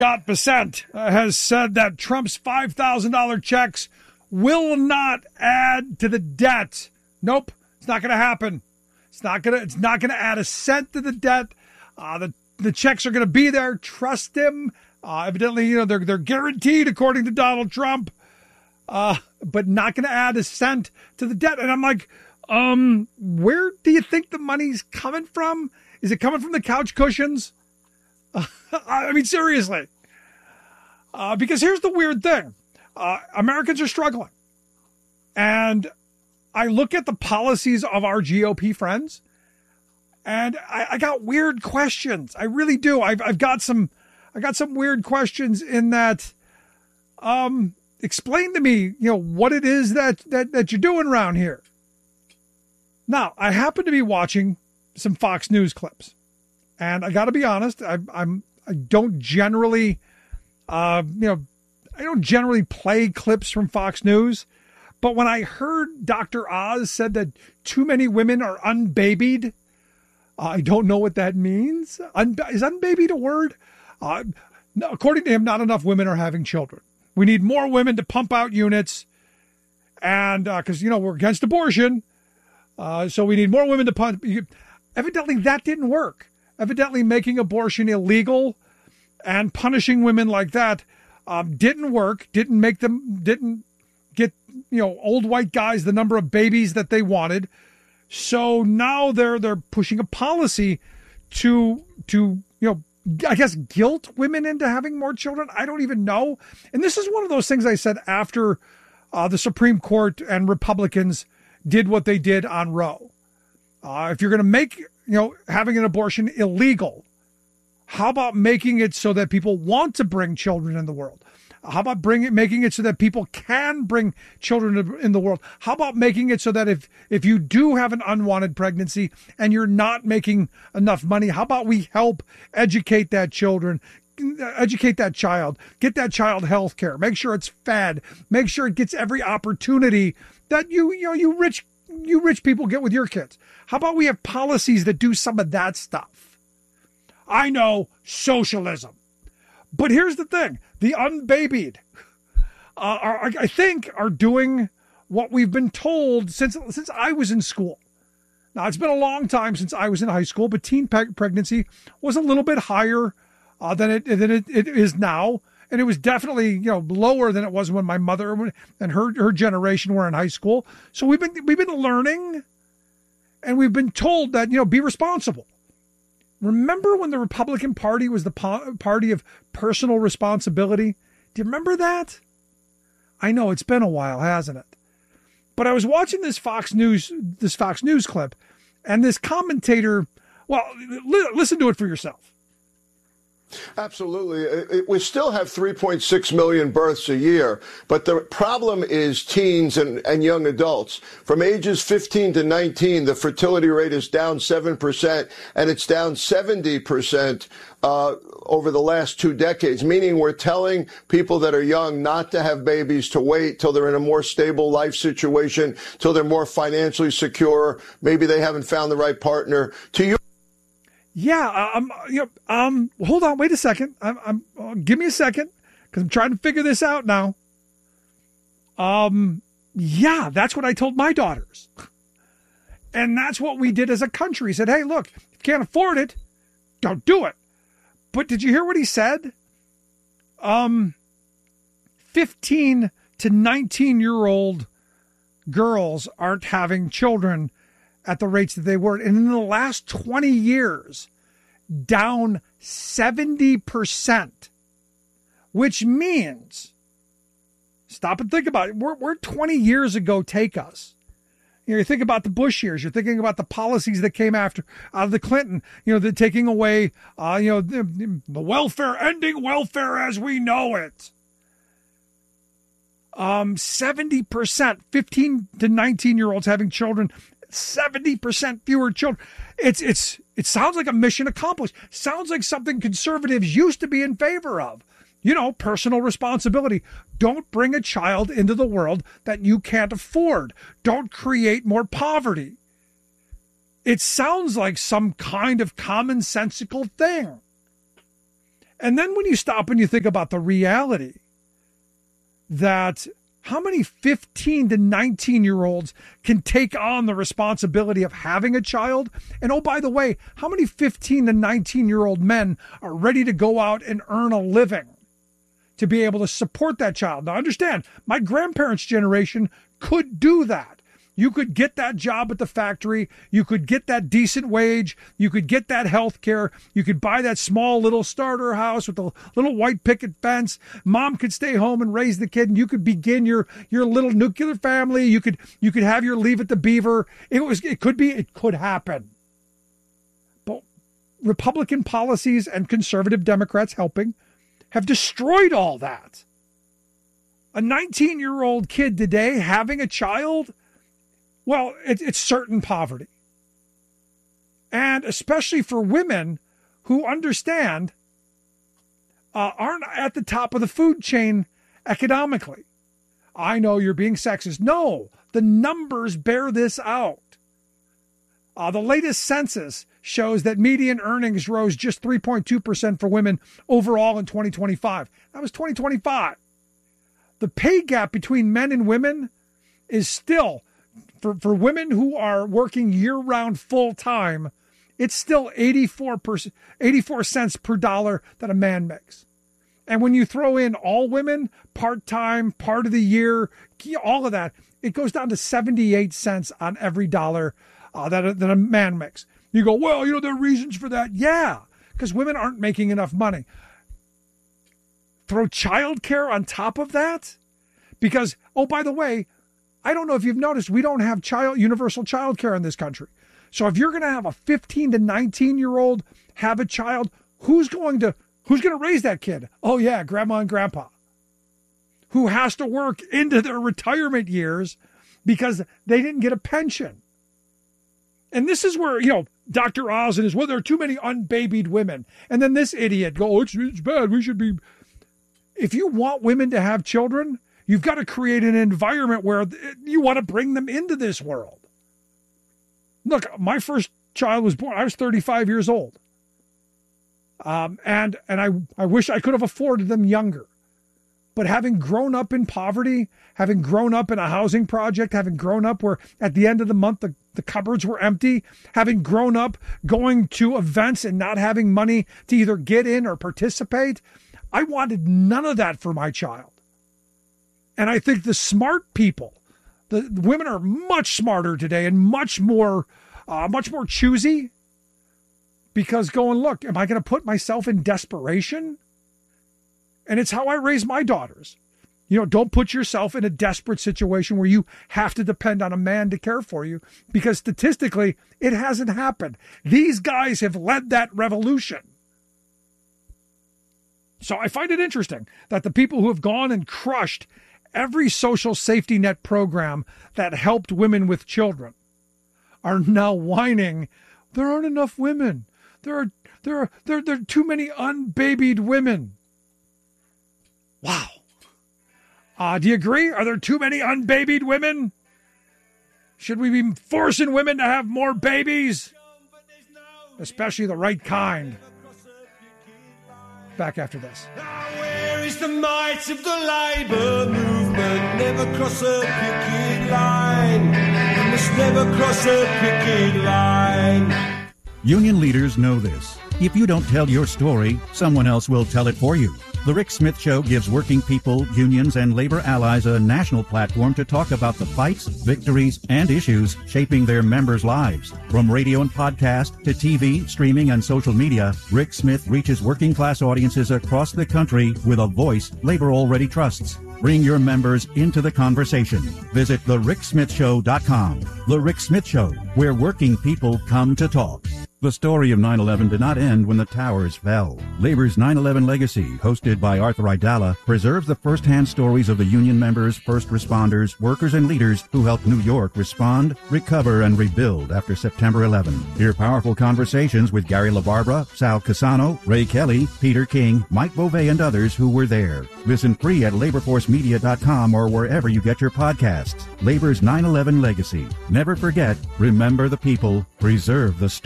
Scott Bessent has said that Trump's $5,000 checks will not add to the debt. Nope, it's not going to happen. It's not going to add a cent to the debt. The checks are going to be there. Trust him. Evidently, they're guaranteed according to Donald Trump, but not going to add a cent to the debt. And I'm like, where do you think the money's coming from? Is it coming from the couch cushions? I mean, seriously. Because here's the weird thing. Americans are struggling. And I look at the policies of our GOP friends, and I got weird questions. I really do. I've got some weird questions in that. Explain to me, what it is that you're doing around here. Now, I happen to be watching some Fox News clips, and I got to be honest. I don't generally, I don't generally play clips from Fox News. But when I heard Dr. Oz said that too many women are unbabied, I don't know what that means. Is unbabied a word? No, according to him, not enough women are having children. We need more women to pump out units. And because, we're against abortion. So we need more women to pump. Evidently, that didn't work. Evidently, making abortion illegal and punishing women like that didn't work. Didn't get old white guys the number of babies that they wanted. So now they're pushing a policy to I guess guilt women into having more children. I don't even know. And this is one of those things I said after the Supreme Court and Republicans did what they did on Roe. If you're going to make having an abortion illegal, how about making it so that people want to bring children in the world? How about making it so that people can bring children in the world? How about making it so that if you do have an unwanted pregnancy and you're not making enough money, how about we help educate that child, get that child health care, make sure it's fed, make sure it gets every opportunity that you rich people get with your kids. How about we have policies that do some of that stuff? I know, socialism. But here's the thing. The unbabied I think are doing what we've been told since I was in school. Now, it's been a long time since I was in high school, but teen pregnancy was a little bit higher than it is now. And it was definitely, lower than it was when my mother and her generation were in high school. So we've been learning, and we've been told that, be responsible. Remember when the Republican Party was the party of personal responsibility? Do you remember that? I know it's been a while, hasn't it? But I was watching this Fox News clip, and this commentator, listen to it for yourself. Absolutely. We still have 3.6 million births a year, but the problem is teens and young adults. From ages 15 to 19, the fertility rate is down 7%, and it's down 70% over the last 2 decades, meaning we're telling people that are young not to have babies, to wait till they're in a more stable life situation, till they're more financially secure. Maybe they haven't found the right partner. Yeah, hold on, wait a second. Give me a second, because I'm trying to figure this out now. Yeah, that's what I told my daughters. And that's what we did as a country. Said, hey, look, if you can't afford it, don't do it. But did you hear what he said? 15 to 19-year-old girls aren't having children at the rates that they were. And in the last 20 years, down 70%, which means, stop and think about it, where 20 years ago take us? You think about the Bush years. You're thinking about the policies that came out of the Clinton, the taking away, the welfare, ending welfare as we know it. 70%, 15 to 19-year-olds having children, 70% fewer children. It sounds like a mission accomplished. Sounds like something conservatives used to be in favor of. Personal responsibility. Don't bring a child into the world that you can't afford. Don't create more poverty. It sounds like some kind of commonsensical thing. And then when you stop and you think about the reality that how many 15 to 19-year-olds can take on the responsibility of having a child? And oh, by the way, how many 15 to 19-year-old men are ready to go out and earn a living to be able to support that child? Now, understand, my grandparents' generation could do that. You could get that job at the factory. You could get that decent wage. You could get that health care. You could buy that small little starter house with a little white picket fence. Mom could stay home and raise the kid, and you could begin your little nuclear family. You could have your Leave It to Beaver. It could happen. But Republican policies and conservative Democrats helping have destroyed all that. A 19-year-old kid today having a child, well, it's certain poverty. And especially for women who understand, aren't at the top of the food chain economically. I know you're being sexist. No, the numbers bear this out. The latest census shows that median earnings rose just 3.2% for women overall in 2025. That was 2025. The pay gap between men and women is still, for women who are working year-round full-time, it's still 84 cents per dollar that a man makes. And when you throw in all women, part-time, part of the year, all of that, it goes down to 78 cents on every dollar that a man makes. You go, well, there are reasons for that. Yeah, because women aren't making enough money. Throw childcare on top of that? Because, oh, by the way, I don't know if you've noticed, we don't have universal child care in this country. So if you're going to have a 15 to 19-year-old have a child, who's going to raise that kid? Oh, yeah, grandma and grandpa, who has to work into their retirement years because they didn't get a pension. And this is where, Dr. Oz and there are too many unbabied women. And then this idiot it's bad. We should be. If you want women to have children, you've got to create an environment where you want to bring them into this world. Look, my first child was born, I was 35 years old. And I wish I could have afforded them younger. But having grown up in poverty, having grown up in a housing project, having grown up where at the end of the month the cupboards were empty, having grown up going to events and not having money to either get in or participate, I wanted none of that for my child. And I think the smart people, the women are much smarter today and much more choosy, because going, look, am I going to put myself in desperation? And it's how I raise my daughters. Don't put yourself in a desperate situation where you have to depend on a man to care for you, because statistically, it hasn't happened. These guys have led that revolution. So I find it interesting that the people who have gone and crushed every social safety net program that helped women with children are now whining, there aren't enough women. There are too many unbabied women. Wow. Do you agree? Are there too many unbabied women? Should we be forcing women to have more babies? Especially the right kind. Back after this. Where is the might of the Labour movement? Never cross a picket line. You must never cross a picket line. Union leaders know this. If you don't tell your story, someone else will tell it for you. The Rick Smith Show gives working people, unions, and labor allies a national platform to talk about the fights, victories, and issues shaping their members' lives. From radio and podcast to TV, streaming, and social media, Rick Smith reaches working class audiences across the country with a voice labor already trusts. Bring your members into the conversation. Visit thericksmithshow.com. The Rick Smith Show, where working people come to talk. The story of 9/11 did not end when the towers fell. Labor's 9/11 Legacy, hosted by Arthur Aidala, preserves the first-hand stories of the union members, first responders, workers, and leaders who helped New York respond, recover, and rebuild after September 11. Hear powerful conversations with Gary LaBarbera, Sal Casano, Ray Kelly, Peter King, Mike Beauvais, and others who were there. Listen free at laborforcemedia.com or wherever you get your podcasts. Labor's 9/11 Legacy. Never forget, remember the people, preserve the story.